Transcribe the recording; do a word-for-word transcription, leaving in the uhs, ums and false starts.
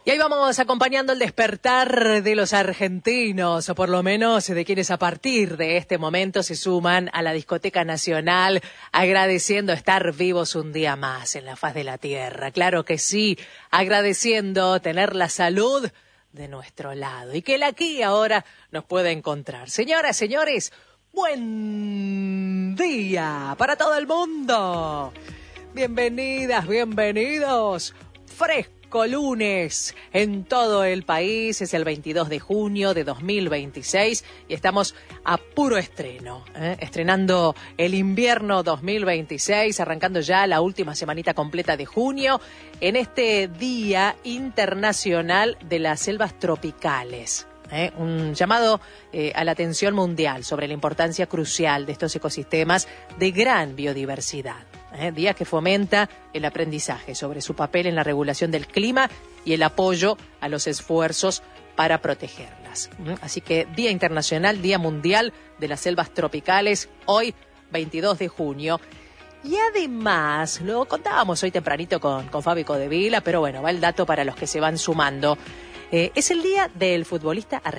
Y ahí vamos acompañando el despertar de los argentinos, o por lo menos de quienes a partir de este momento se suman a la Discoteca Nacional, agradeciendo estar vivos un día más en la faz de la tierra. Claro que sí, agradeciendo tener la salud de nuestro lado y que el aquí y ahora nos pueda encontrar. Señoras, señores, buen día para todo el mundo. Bienvenidas, bienvenidos. Fresco lunes en todo el país, es el veintidós de junio de dos mil veintiséis y estamos a puro estreno, ¿eh? estrenando el invierno dos mil veintiséis, arrancando ya la última semanita completa de junio en este Día Internacional de las Selvas Tropicales. ¿Eh? Un llamado eh, a la atención mundial sobre la importancia crucial de estos ecosistemas de gran biodiversidad. ¿Eh? Día que fomenta el aprendizaje sobre su papel en la regulación del clima y el apoyo a los esfuerzos para protegerlas. ¿Eh? Así que Día Internacional, Día Mundial de las Selvas Tropicales, hoy veintidós de junio. Y además, lo contábamos hoy tempranito con, con Fabi Codevila, pero bueno, va el dato para los que se van sumando. Eh, es el día del futbolista argentino.